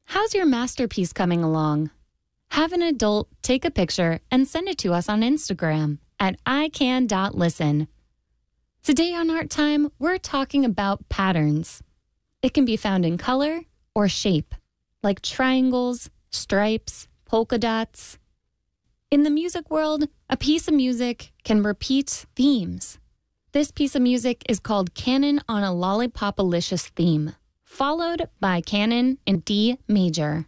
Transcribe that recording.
How's your masterpiece coming along? Have an adult take a picture and send it to us on Instagram at ican.listen. Today on Art Time, we're talking about patterns. It can be found in color or shape, like triangles, stripes, polka dots. In the music world, a piece of music can repeat themes. This piece of music is called Canon on a Lollipopalicious Theme, followed by Canon in D major.